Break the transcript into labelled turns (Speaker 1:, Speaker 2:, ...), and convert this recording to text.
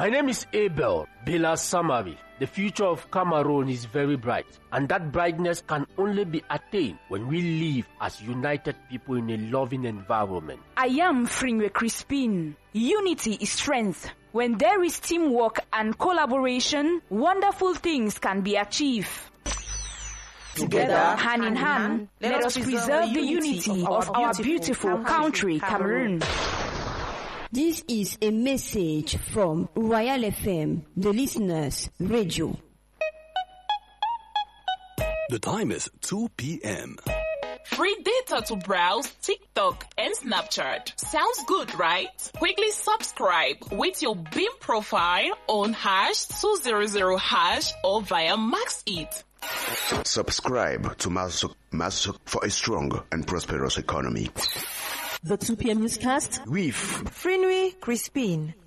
Speaker 1: My name is Abel Bela Samari. The future of Cameroon is very bright, and that brightness can only be attained when we live as united people in a loving environment.
Speaker 2: I am Frinwe Crispin. Unity is strength. When there is teamwork and collaboration, wonderful things can be achieved. Together, hand in hand, let us preserve the unity of our beautiful country, Cameroon.
Speaker 3: This is a message from Royal FM, the listeners' radio.
Speaker 4: The time is 2 p.m.
Speaker 5: Free data to browse TikTok and Snapchat. Sounds good, right? Quickly subscribe with your Beam profile on #200# or via MaxIt.
Speaker 6: Subscribe to Masuk for a strong and prosperous economy.
Speaker 7: The 2 p.m. newscast
Speaker 8: with
Speaker 7: Frinwe Crispin.